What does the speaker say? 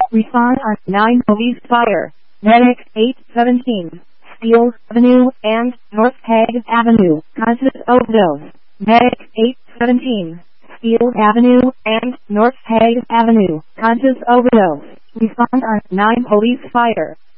Respond on 9 Police Fire. Medic 817. Steele Avenue and North Hague Avenue. Conscious overdose. Medic 817. Steele Avenue and North Hague Avenue. Conscious overdose. Respond on 9 Police Fire.